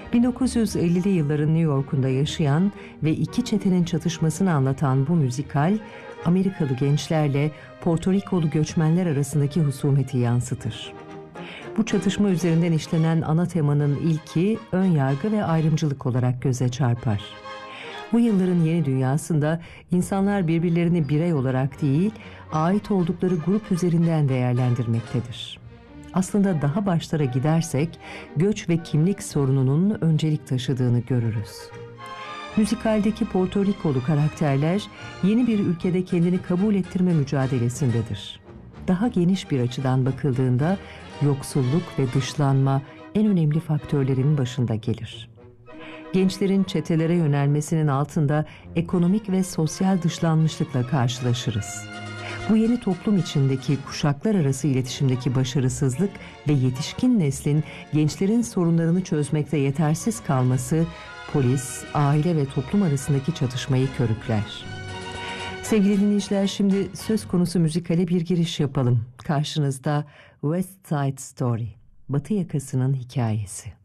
1950'li yılların New York'unda yaşayan ve iki çetenin çatışmasını anlatan bu müzikal, Amerikalı gençlerle Porto Rikolu göçmenler arasındaki husumeti yansıtır. Bu çatışma üzerinden işlenen ana temanın ilki ön yargı ve ayrımcılık olarak göze çarpar. Bu yılların yeni dünyasında insanlar birbirlerini birey olarak değil, ait oldukları grup üzerinden değerlendirmektedir. Aslında daha başlara gidersek, göç ve kimlik sorununun öncelik taşıdığını görürüz. Müzikaldeki Porto Rikolu karakterler, yeni bir ülkede kendini kabul ettirme mücadelesindedir. Daha geniş bir açıdan bakıldığında, yoksulluk ve dışlanma en önemli faktörlerin başında gelir. Gençlerin çetelere yönelmesinin altında ekonomik ve sosyal dışlanmışlıkla karşılaşırız. Bu yeni toplum içindeki kuşaklar arası iletişimdeki başarısızlık ve yetişkin neslin gençlerin sorunlarını çözmekte yetersiz kalması, polis, aile ve toplum arasındaki çatışmayı körükler. Sevgili dinleyiciler, şimdi söz konusu müzikale bir giriş yapalım. Karşınızda West Side Story, Batı Yakası'nın hikayesi.